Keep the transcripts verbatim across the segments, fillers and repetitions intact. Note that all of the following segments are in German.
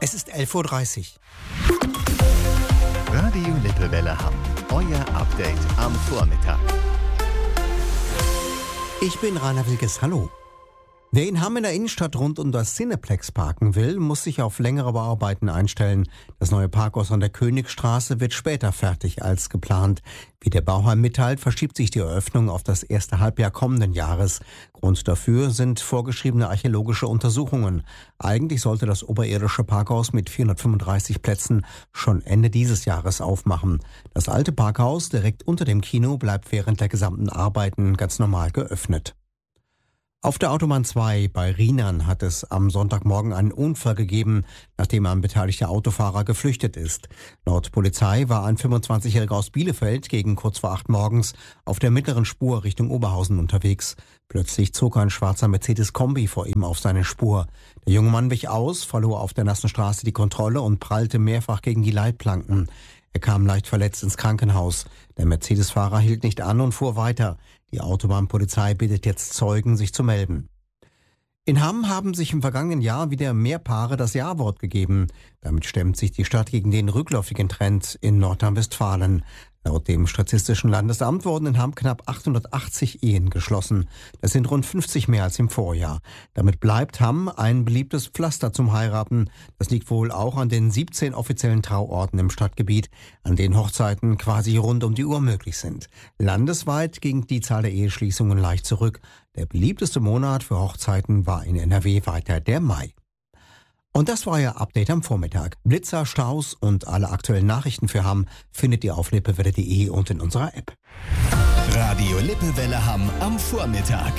Es ist elf Uhr dreißig. Radio Lippewelle Hamm. Euer Update am Vormittag. Ich bin Rainer Wilkes. Hallo. Wer in Hamm in der Innenstadt rund um das Cineplex parken will, muss sich auf längere Bauarbeiten einstellen. Das neue Parkhaus an der Königstraße wird später fertig als geplant. Wie der Bauherr mitteilt, verschiebt sich die Eröffnung auf das erste Halbjahr kommenden Jahres. Grund dafür sind vorgeschriebene archäologische Untersuchungen. Eigentlich sollte das oberirdische Parkhaus mit vierhundertfünfunddreißig Plätzen schon Ende dieses Jahres aufmachen. Das alte Parkhaus direkt unter dem Kino bleibt während der gesamten Arbeiten ganz normal geöffnet. Auf der Autobahn zwei bei Rheinern hat es am Sonntagmorgen einen Unfall gegeben, nachdem ein beteiligter Autofahrer geflüchtet ist. Laut Polizei war ein fünfundzwanzigjähriger aus Bielefeld gegen kurz vor acht morgens auf der mittleren Spur Richtung Oberhausen unterwegs. Plötzlich zog ein schwarzer Mercedes-Kombi vor ihm auf seine Spur. Der junge Mann wich aus, verlor auf der nassen Straße die Kontrolle und prallte mehrfach gegen die Leitplanken. Er kam leicht verletzt ins Krankenhaus. Der Mercedes-Fahrer hielt nicht an und fuhr weiter. Die Autobahnpolizei bittet jetzt Zeugen, sich zu melden. In Hamm haben sich im vergangenen Jahr wieder mehr Paare das Ja-Wort gegeben. Damit stemmt sich die Stadt gegen den rückläufigen Trend in Nordrhein-Westfalen. Laut dem Statistischen Landesamt wurden in Hamm knapp achthundertachtzig Ehen geschlossen. Das sind rund fünfzig mehr als im Vorjahr. Damit bleibt Hamm ein beliebtes Pflaster zum Heiraten. Das liegt wohl auch an den siebzehn offiziellen Trauorten im Stadtgebiet, an denen Hochzeiten quasi rund um die Uhr möglich sind. Landesweit ging die Zahl der Eheschließungen leicht zurück. Der beliebteste Monat für Hochzeiten war in N R W weiter der Mai. Und das war Ihr Update am Vormittag. Blitzer, Staus und alle aktuellen Nachrichten für Hamm findet ihr auf lippewelle punkt de und in unserer App. Radio Lippewelle Hamm am Vormittag.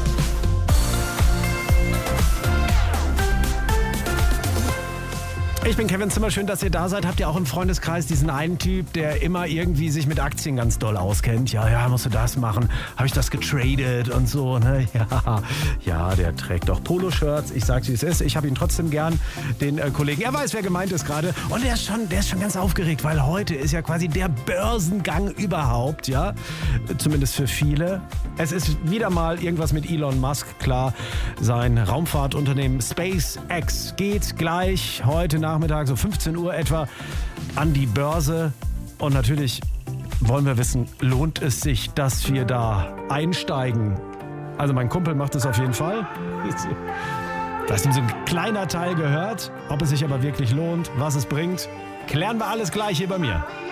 Ich bin Kevin Zimmer, schön, dass ihr da seid. Habt ihr auch im Freundeskreis diesen einen Typ, der immer irgendwie sich mit Aktien ganz doll auskennt? Ja, ja, musst du das machen? Habe ich das getradet und so, ne? Ja, ja, der trägt doch Poloshirts. Ich sag's, wie es ist. Ich habe ihn trotzdem gern, den äh, Kollegen. Er weiß, wer gemeint ist gerade. Und der ist schon, der ist schon ganz aufgeregt, weil heute ist ja quasi der Börsengang überhaupt, ja? Zumindest für viele. Es ist wieder mal irgendwas mit Elon Musk, klar. Sein Raumfahrtunternehmen SpaceX geht gleich heute Nachmittag, so fünfzehn Uhr etwa, an die Börse. Und natürlich wollen wir wissen, lohnt es sich, dass wir da einsteigen? Also mein Kumpel macht es auf jeden Fall. Da ist ihm so ein kleiner Teil gehört. Ob es sich aber wirklich lohnt, was es bringt, klären wir alles gleich hier bei mir.